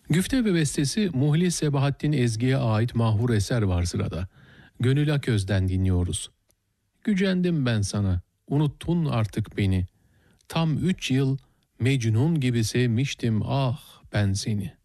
Güfte ve bestesi Muhlis Sebahattin Ezgi'ye ait mahvur eser var sırada. Gönül Aköz'den dinliyoruz. Gücendim ben sana, unuttun artık beni. Tam 3 yıl Mecnun gibi sevmiştim ah ben seni.